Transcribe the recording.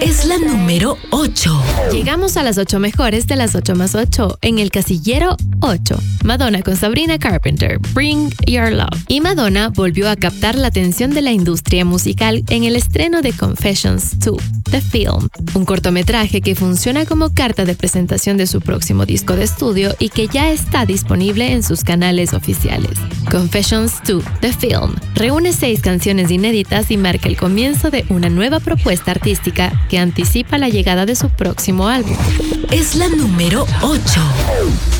Es la número 8. Llegamos a las 8 mejores de las 8 más 8 en el casillero 8. Madonna con Sabrina Carpenter, Bring Your Love. Y Madonna volvió a captar la atención de la industria musical en el estreno de Confessions 2, The Film, un cortometraje que funciona como carta de presentación de su próximo disco de estudio y que ya está disponible en sus canales oficiales. Confessions 2, The Film, reúne 6 canciones inéditas y marca el comienzo de una nueva propuesta artística que anticipa la llegada de su próximo álbum. Es la número 8.